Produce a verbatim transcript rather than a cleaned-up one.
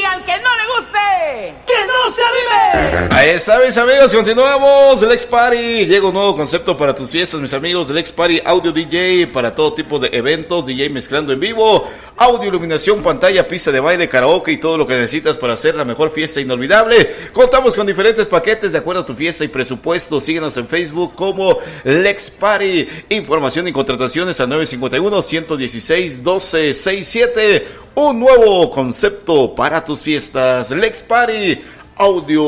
al que no le guste, ¡que no se anime! Ahí está, mis amigos, continuamos. Lex Party, llega un nuevo concepto para tus fiestas, mis amigos. Lex Party Audio D J para todo tipo de eventos, D J mezclando en vivo, audio, iluminación, pantalla, pista de baile, karaoke y todo lo que necesitas para hacer la mejor fiesta inolvidable. Contamos con diferentes paquetes de acuerdo a tu fiesta y presupuesto. Síguenos en Facebook como Lex Party. Información y contrataciones al nueve cinco uno, uno uno seis, uno dos seis siete. Un nuevo concepto para tus fiestas. Lex Party Audio